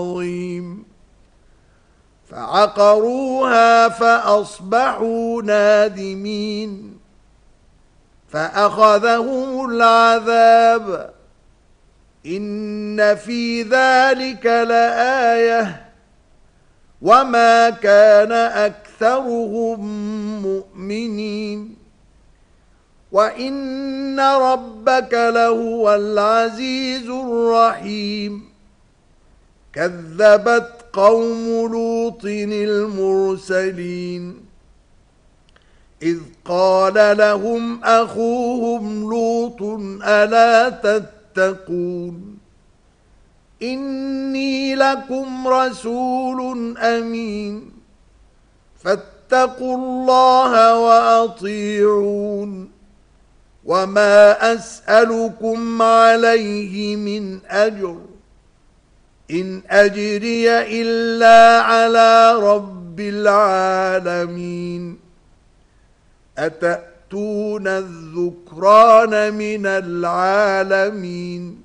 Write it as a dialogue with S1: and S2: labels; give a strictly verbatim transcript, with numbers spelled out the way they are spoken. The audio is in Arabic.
S1: عظيم فعقروها فأصبحوا نادمين فأخذهم العذاب إن في ذلك لآية وما كان أكثرهم مؤمنين وإن ربك لهو العزيز الرحيم كذبت قوم لوط المرسلين إذ قال لهم أخوهم لوط ألا تتقون إني لكم رسول أمين فاتقوا الله وأطيعون وما أسألكم عليه من أجر إن أجري إلا على رب العالمين أتأتون الذكران من العالمين